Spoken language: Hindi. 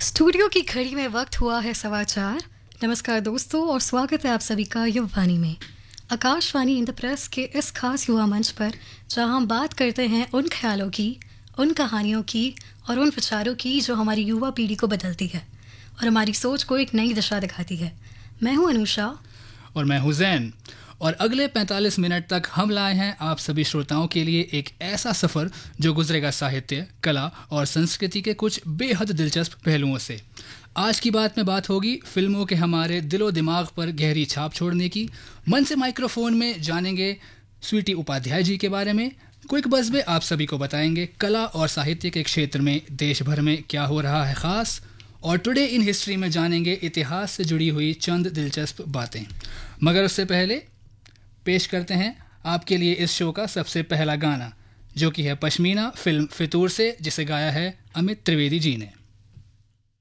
स्टूडियो की घड़ी में वक्त हुआ है 4:15। नमस्कार दोस्तों और स्वागत है आप सभी का युवावाणी में, आकाशवाणी इंद्रप्रस्थ के इस खास युवा मंच पर, जहां हम बात करते हैं उन ख्यालों की, उन कहानियों की और उन विचारों की जो हमारी युवा पीढ़ी को बदलती है और हमारी सोच को एक नई दिशा दिखाती है। मैं हूं अनुषा और मैं हूं जैन, और अगले 45 मिनट तक हम लाए हैं आप सभी श्रोताओं के लिए एक ऐसा सफ़र जो गुजरेगा साहित्य, कला और संस्कृति के कुछ बेहद दिलचस्प पहलुओं से। आज की बात में बात होगी फिल्मों के हमारे दिलो दिमाग पर गहरी छाप छोड़ने की। मन से माइक्रोफोन में जानेंगे स्वीटी उपाध्याय जी के बारे में। क्विक बज़ में आप सभी को बताएंगे कला और साहित्य के क्षेत्र में देश भर में क्या हो रहा है ख़ास, और टुडे इन हिस्ट्री में जानेंगे इतिहास से जुड़ी हुई चंद दिलचस्प बातें। मगर उससे पहले पेश करते हैं आपके लिए इस शो का सबसे पहला गाना, जो कि है पश्मीना फिल्म फितूर से, जिसे गाया है अमित त्रिवेदी जी ने।